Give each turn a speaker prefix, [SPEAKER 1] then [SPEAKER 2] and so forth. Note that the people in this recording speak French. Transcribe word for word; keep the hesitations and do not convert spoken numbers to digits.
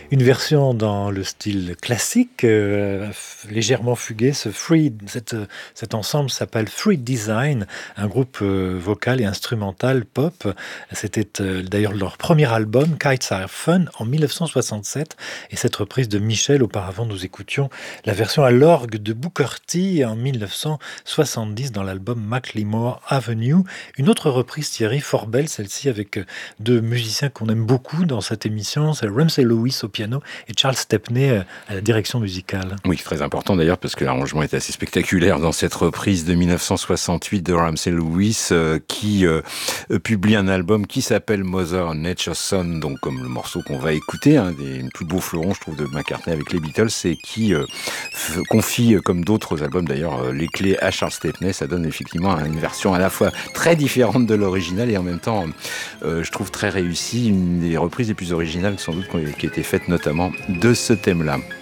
[SPEAKER 1] Une version dans le style classique, euh, f- légèrement fugué. Ce free, cette, euh, cet ensemble s'appelle Free Design, un groupe euh, vocal et instrumental pop. C'était euh, d'ailleurs leur premier album, Kites Are Fun, en mille neuf cent soixante-sept. Et cette reprise de Michel, auparavant nous écoutions la version à l'orgue de Booker T en mille neuf cent soixante-dix dans l'album Macklemore Avenue. Une autre reprise, Thierry, fort belle, celle-ci avec euh, deux musiciens qu'on aime beaucoup dans cette émission, c'est Ramsey Lewis au piano et Charles Stepney euh, à la direction musicale.
[SPEAKER 2] Oui, très important d'ailleurs parce que l'arrangement est assez spectaculaire dans cette reprise de mille neuf cent soixante-huit de Ramsey Lewis euh, qui euh, publie un album qui s'appelle Mother Nature's Son, donc comme le morceau qu'on va écouter, un des plus beaux fleurons je trouve de McCartney avec les Beatles, et qui euh, f- confie, comme d'autres albums d'ailleurs, euh, les clés à Charles Stepney. Ça donne effectivement une version à la fois très différente de l'original et en même temps euh, je trouve très réussie, une des reprises les plus originales sans doute qui a été faite notamment de ce thème-là.